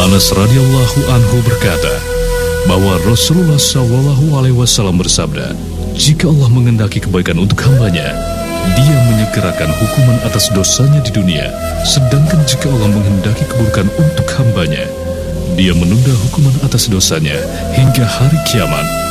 Anas radhiyallahu anhu berkata bahwa Rasulullah SAW bersabda, jika Allah menghendaki kebaikan untuk hambanya, Dia menyegerakan hukuman atas dosanya di dunia, sedangkan jika Allah menghendaki keburukan untuk hambanya, Dia menunda hukuman atas dosanya hingga hari kiamat.